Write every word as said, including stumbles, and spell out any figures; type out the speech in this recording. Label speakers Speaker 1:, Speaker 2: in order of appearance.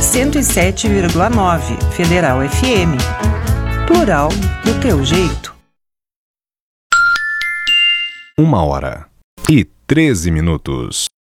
Speaker 1: cento e sete vírgula nove Federal F M. Plural do teu jeito.
Speaker 2: Uma hora e treze minutos.